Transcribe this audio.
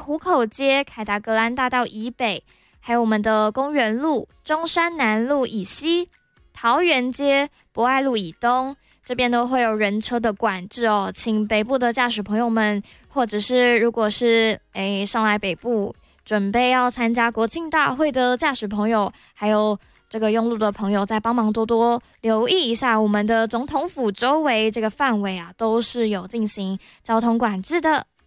湖口街、凯达格兰大道以北，还有我们的公园路、中山南路以西、桃园街、博爱路以东，这边都会有人车的管制哦，请北部的驾驶朋友们，或者是如果是上来北部准备要参加国庆大会的驾驶朋友，还有这个用路的朋友，再帮忙多多留意一下我们的总统府周围这个范围啊，都是有进行交通管制的。